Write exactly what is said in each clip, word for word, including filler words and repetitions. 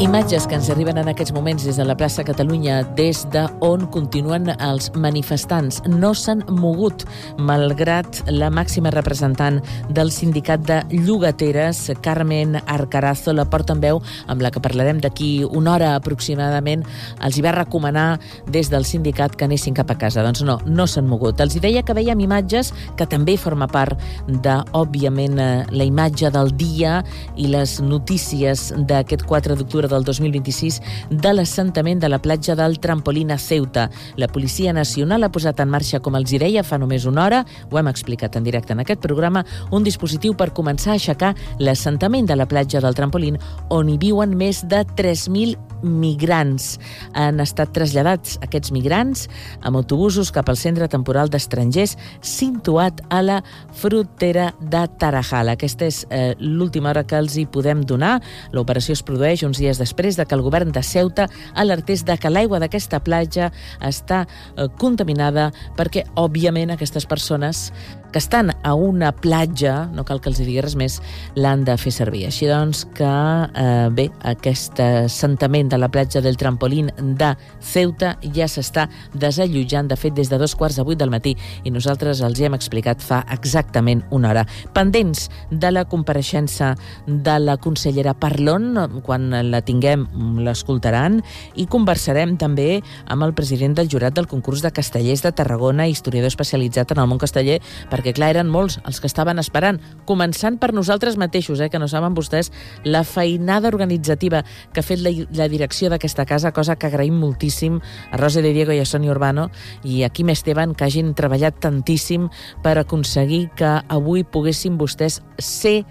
Imatges que ens arriben en aquests moments des de la plaça Catalunya, des d'on continuen els manifestants. No s'han mogut, malgrat la màxima representant del sindicat de llogateres, Carmen Arcarazo, la portaveu, amb la que parlarem d'aquí una hora aproximadament, els hi va recomanar des del sindicat que anessin cap a casa. Doncs no, no s'han mogut. Els hi deia que veiem imatges que també forma part de, òbviament, la imatge del dia i les notícies d'aquest quatre d'octubre del dos mil vint-i-sis de l'assentament de la platja del Trampolín a Ceuta. La Policia Nacional ha posat en marxa, com els hi deia, fa només una hora, ho hem explicat en directe en aquest programa, un dispositiu per començar a aixecar l'assentament de la platja del Trampolín, on hi viuen més de tres mil migrants. Han estat traslladats aquests migrants amb autobusos cap al centre temporal d'estrangers situat a la frontera de Tarajal. Aquesta és eh, l'última hora que els hi podem donar. L'operació es produeix uns dies després de que el govern de Ceuta alertés de que l'aigua d'aquesta platja està eh, contaminada perquè, òbviament, aquestes persones que estan a una platja, no cal que els digui res més, l'han de fer servir. Així doncs que, eh, bé, aquest assentament de la platja del Trampolín de Ceuta ja s'està desallotjant, de fet, des de dos quarts de vuit del matí, i nosaltres els hi hem explicat fa exactament una hora. Pendents de la compareixença de la consellera Parlon, quan la tinguem l'escoltaran, i conversarem també amb el president del jurat del concurs de castellers de Tarragona, historiador especialitzat en el món casteller, perquè, clar, eren molts els que estaven esperant, començant per nosaltres mateixos, eh, que no saben vostès la feinada organitzativa que ha fet la, la direcció d'aquesta casa, cosa que agraïm moltíssim a Rosa de Diego i a Sonia Urbano i a Quim Esteban, que hagin treballat tantíssim per aconseguir que avui poguessin vostès ser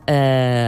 Eh,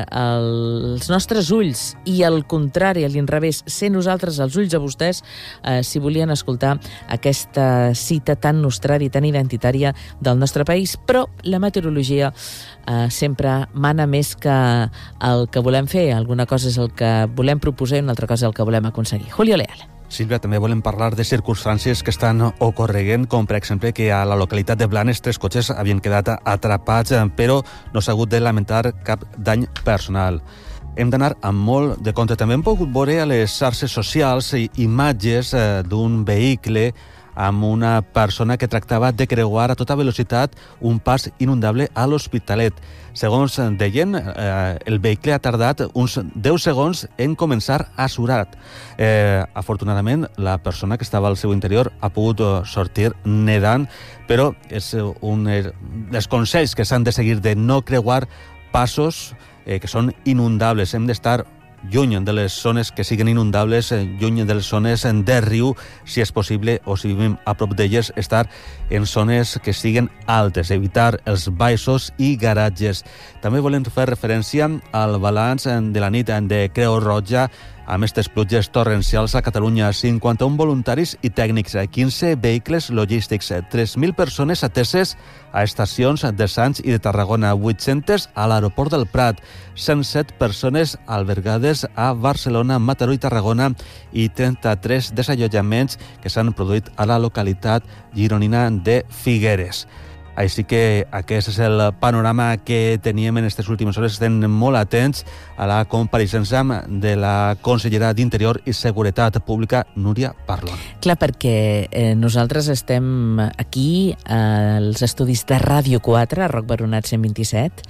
els nostres ulls i al contrari, a l'inrevés, ser nosaltres els ulls a vostès eh, si volien escoltar aquesta cita tan nostrada i tan identitària del nostre país. Però la meteorologia eh, sempre mana més que el que volem fer. Alguna cosa és el que volem proposar i una altra cosa és el que volem aconseguir. Julio Leal. Sílvia, també volem parlar de circumstàncies que estan ocorregent, com per exemple que a la localitat de Blanes tres cotxes havien quedat atrapats, però no s'ha hagut de lamentar cap dany personal. Hem d'anar amb molt de compte. També hem pogut veure a les xarxes socials imatges d'un vehicle amb una persona que tractava de creuar a tota velocitat un pas inundable a l'Hospitalet. Segons deien, eh, el vehicle ha tardat uns deu segons en començar a surar. Eh, afortunadament, la persona que estava al seu interior ha pogut sortir nedant, però és un dels consells que s'han de seguir de no creuar passos eh, que són inundables. Hem d'estar lluny de les zones que siguin inundables, lluny de les zones de riu, si és possible, o si vivim a prop d'elles, estar en zones que siguin altes, evitar els baixos i garatges. També volem fer referència al balanç de la nit de Creu Roja amb aquestes pluges torrencials a Catalunya. cinquanta-un voluntaris i tècnics, quinze vehicles logístics, tres mil persones ateses a estacions de Sants i de Tarragona, vuit-centes a l'aeroport del Prat, cent set persones albergades a Barcelona, Mataró i Tarragona i trenta-tres desallotjaments que s'han produït a la localitat gironina de Figueres. Així que aquest és el panorama que teníem en aquestes últimes hores. Estem molt atents a la compareixença de la consellera d'Interior i Seguretat Pública, Núria Parlon. Clar, perquè eh, nosaltres estem aquí als estudis de Ràdio quatre, a Roc Baronat cent vint-i-set,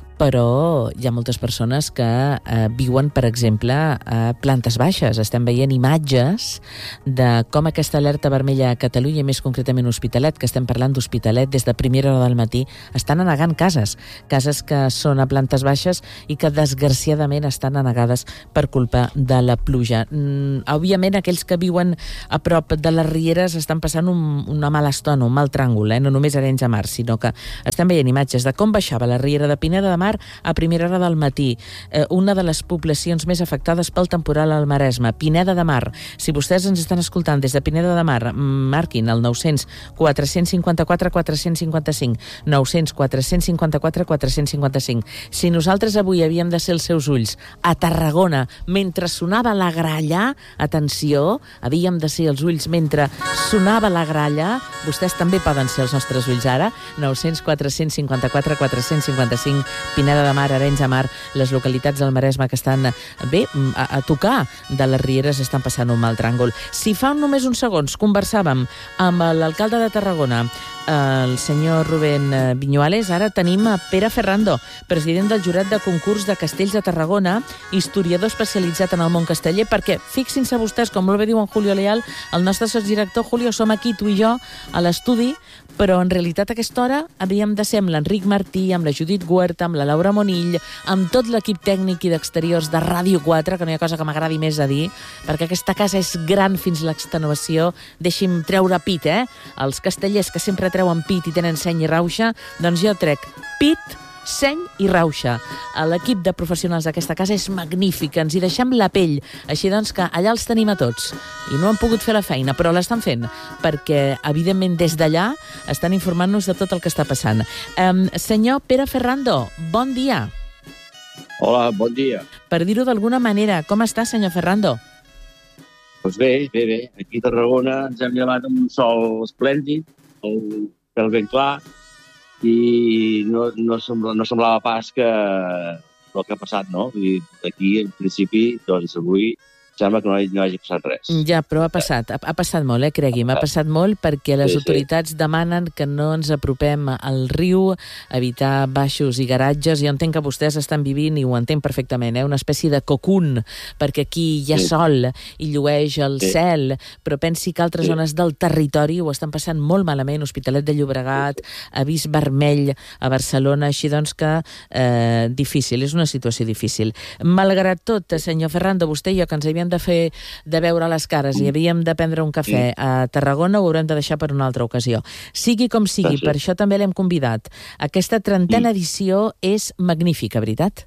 però hi ha moltes persones que eh, viuen, per exemple, a plantes baixes. Estem veient imatges de com aquesta alerta vermella a Catalunya, més concretament Hospitalet, que estem parlant d'Hospitalet des de primera hora del matí, estan anegant cases, cases que són a plantes baixes i que desgraciadament estan anegades per culpa de la pluja. Mm, òbviament, aquells que viuen a prop de les rieres estan passant un, una mala estona, un mal tràngol, eh? No només Arenys de Mar, sinó que estem veient imatges de com baixava la riera de Pineda de Mar a primera hora del matí. Eh, una de les poblacions més afectades pel temporal al Maresme, Pineda de Mar. Si vostès ens estan escoltant des de Pineda de Mar, marquin el nou-cents quatre-cents cinquanta-quatre quatre-cents cinquanta-cinc, nou-cents quatre-cents cinquanta-quatre quatre-cents cinquanta-cinc. Si nosaltres avui havíem de ser els seus ulls a Tarragona mentre sonava la gralla, atenció, havíem de ser els ulls mentre sonava la gralla, vostès també poden ser els nostres ulls ara, nou-cents quatre-cents cinquanta-quatre quatre-cents cinquanta-cinc, Pineda de Mar, Arenys de Mar, les localitats del Maresme que estan bé a, a tocar de les rieres estan passant un mal tràngol. Si fa només uns segons conversàvem amb l'alcalde de Tarragona, el senyor Rubén Viñuales, ara tenim a Pere Ferrando, president del jurat de concurs de Castells de Tarragona, historiador especialitzat en el món casteller, perquè fixin-se vostès, com molt bé diu en Julio Leal, el nostre sotsdirector Julio, som aquí, tu i jo, a l'estudi, però en realitat a aquesta hora havíem de ser amb l'Enric Martí, amb la Judit Huerta, amb la Laura Monill, amb tot l'equip tècnic i d'exteriors de Ràdio quatre, que no hi ha cosa que m'agradi més a dir, perquè aquesta casa és gran fins a l'extenuació. Deixi'm treure pit, eh? Els castellers que sempre treuen pit i tenen seny i rauxa, doncs jo trec pit, seny i rauxa. L'equip de professionals d'aquesta casa és magnífic, ens hi deixem la pell, així doncs que allà els tenim a tots i no han pogut fer la feina, però l'estan fent perquè evidentment des d'allà estan informant-nos de tot el que està passant. um, Senyor Pere Ferrando, bon dia. Hola, bon dia. Per dir-ho d'alguna manera, com està, senyor Ferrando? Doncs bé, bé, bé. Aquí a Tarragona ens hem llevat amb un sol esplèndid, el cel ben clar, i no, no, sembla, no semblava pas que el que ha passat, no? I aquí, en principi, doncs avui sembla que no, no hagi passat res. Ja, però ha passat, ha, ha passat molt, eh, cregui'm, ha passat molt perquè les sí, autoritats sí. demanen que no ens apropem al riu, evitar baixos i garatges. Jo entenc que vostès estan vivint, i ho entenc perfectament, eh, una espècie de cocun, perquè aquí hi ha sí. sol i llueix el sí. cel, però pensi que altres sí. zones del territori ho estan passant molt malament, Hospitalet de Llobregat, avís vermell a Barcelona, així doncs que eh, difícil, és una situació difícil. Malgrat tot, senyor Ferrando, vostè i jo, que ens havíem de fer de veure les cares i havíem de prendre un cafè a Tarragona, ho haurem de deixar per una altra ocasió. Sigui com sigui, per això també l'hem convidat. Aquesta trentena edició és magnífica, veritat?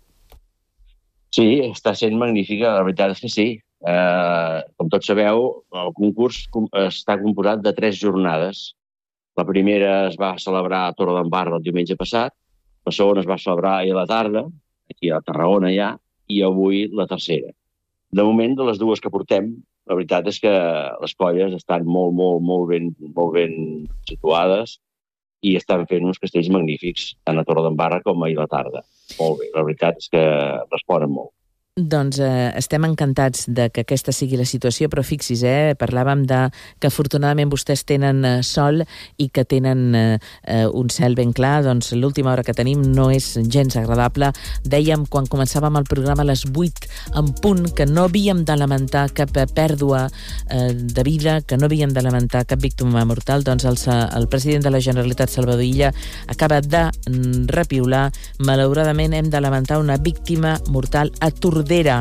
Sí, està sent magnífica, la veritat és que sí. Eh, com tots sabeu, el concurs està composat de tres jornades. La primera es va celebrar a Torredembarra el diumenge passat, la segona es va celebrar ahir a la tarda, aquí a Tarragona ja, i avui la tercera. De moment, de les dues que portem, la veritat és que les colles estan molt, molt, molt ben, molt ben situades i estan fent uns castells magnífics, tant a Torredembarra com ahir a la tarda. Molt bé, la veritat és que responen molt. Doncs eh, estem encantats de que aquesta sigui la situació, però fixis, eh, parlàvem de que afortunadament vostès tenen eh, sol i que tenen eh, eh, un cel ben clar. Doncs l'última hora que tenim no és gens agradable. Dèiem quan començàvem el programa a les vuit en punt que no havíem de lamentar cap pèrdua eh, de vida, que no havíem de lamentar cap víctima mortal. Doncs el, el president de la Generalitat, Salvador Illa, acaba de repiular. Malauradament hem de lamentar una víctima mortal a Tordera.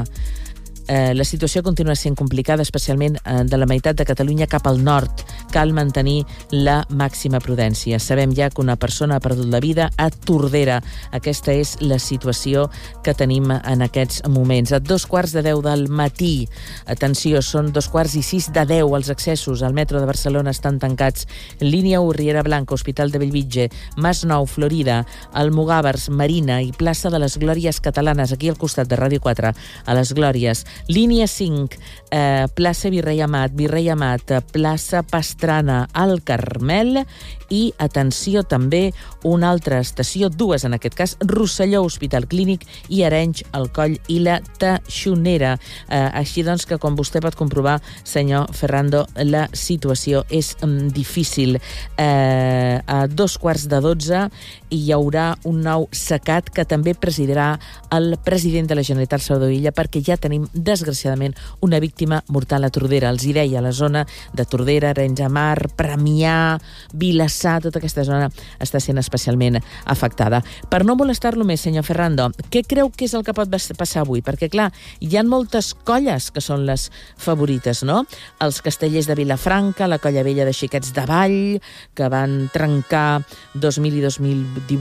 Eh, la situació continua sent complicada, especialment eh, de la meitat de Catalunya cap al nord. Cal mantenir la màxima prudència. Sabem ja que una persona ha perdut la vida a Tordera. Aquesta és la situació que tenim en aquests moments. A dos quarts de deu del matí, atenció, són dos quarts i sis de deu, els accessos al metro de Barcelona estan tancats. Línia u, Riera Blanca, Hospital de Bellvitge, Masnou, Florida, Almogàvers, Marina i plaça de les Glòries Catalanes, aquí al costat de Ràdio quatre, a les Glòries. Línia cinc, eh, plaça Virrei Amat, Virrei Amat, plaça Pastrana, al Carmel, i, atenció, també una altra estació, dues en aquest cas, Rosselló, Hospital Clínic, i Arenys, el Coll i la Taxonera. Eh, així doncs que, com vostè pot comprovar, senyor Ferrando, la situació és mm, difícil. Eh, a dos quarts de dotze hi haurà un nou secat que també presidirà el president de la Generalitat, Salvador Illa, perquè ja tenim, desgraciadament, una víctima mortal a Tordera. Els hi deia, la zona de Tordera, Arenys de Mar, Premià, Vilassar, tota aquesta zona està sent especialment afectada. Per no molestar-lo més, senyor Ferrando, què creu que és el que pot passar avui? Perquè, clar, hi ha moltes colles que són les favorites, no? Els castellers de Vilafranca, la Colla Vella de Xiquets de Vall, que van trencar dos mil i dos mil divuit